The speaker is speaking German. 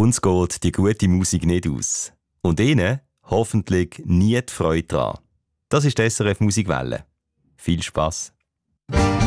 Uns geht die gute Musik nicht aus. Und Ihnen hoffentlich nie die Freude daran. Das ist die SRF Musikwelle. Viel Spass.